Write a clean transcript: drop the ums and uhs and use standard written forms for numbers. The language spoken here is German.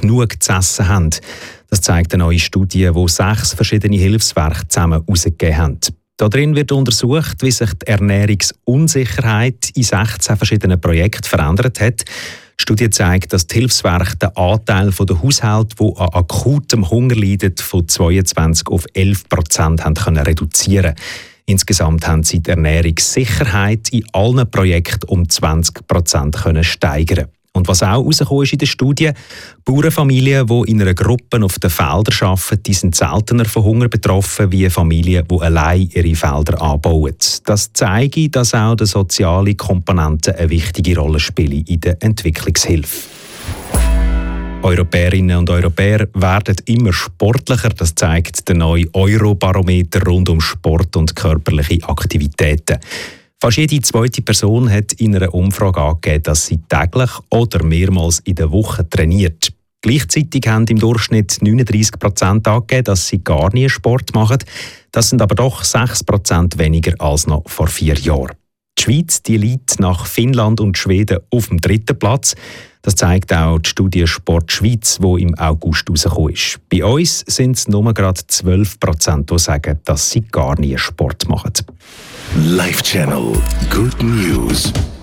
genug zu essen haben. Das zeigt eine neue Studie, die 6 verschiedene Hilfswerke zusammen herausgegeben haben. Darin wird untersucht, wie sich die Ernährungsunsicherheit in 16 verschiedenen Projekten verändert hat. Die Studie zeigt, dass die Hilfswerke den Anteil der Haushalte, die an akutem Hunger leiden, von 22% auf 11% haben reduzieren können. Insgesamt haben sie die Ernährungssicherheit in allen Projekten um 20% steigern. Und was auch herausgekommen ist in der Studie, Bauernfamilien, die in einer Gruppe auf den Feldern arbeiten, die sind seltener von Hunger betroffen wie Familien, die allein ihre Felder anbauen. Das zeigt, dass auch die soziale Komponente eine wichtige Rolle spielen in der Entwicklungshilfe. Europäerinnen und Europäer werden immer sportlicher. Das zeigt der neue Eurobarometer rund um Sport und körperliche Aktivitäten. Fast jede zweite Person hat in einer Umfrage angegeben, dass sie täglich oder mehrmals in der Woche trainiert. Gleichzeitig haben im Durchschnitt 39% angegeben, dass sie gar nie Sport machen. Das sind aber doch 6% weniger als noch vor 4 Jahren. Die Schweiz die liegt nach Finnland und Schweden auf dem 3. Platz. Das zeigt auch die Studie Sport Schweiz, die im August herausgekommen ist. Bei uns sind es nur gerade 12%, die sagen, dass sie gar nie Sport machen. Life Channel Good News.